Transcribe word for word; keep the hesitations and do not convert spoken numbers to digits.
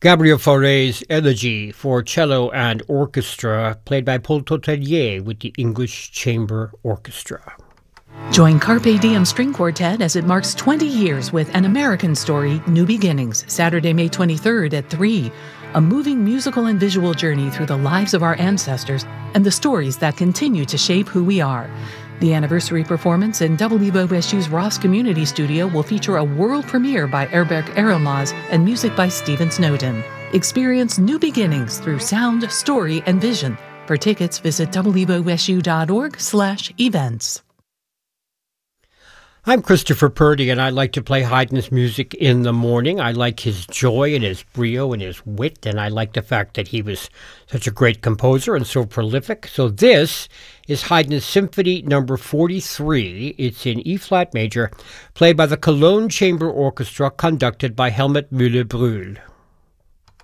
Gabriel Fauré's Elegy for Cello and Orchestra, played by Paul Totelier with the English Chamber Orchestra. Join Carpe Diem String Quartet as it marks twenty years with An American Story, New Beginnings, Saturday, May twenty-third at three. A moving musical and visual journey through the lives of our ancestors and the stories that continue to shape who we are. The anniversary performance in W O S U's Ross Community Studio will feature a world premiere by Erberk Erenmaz and music by Stephen Snowden. Experience new beginnings through sound, story, and vision. For tickets, visit W O S U dot org slash events. I'm Christopher Purdy, and I like to play Haydn's music in the morning. I like his joy and his brio and his wit, and I like the fact that he was such a great composer and so prolific. So this is Haydn's Symphony number forty-three. It's in E-flat major, played by the Cologne Chamber Orchestra, conducted by Helmut Müller-Brühl.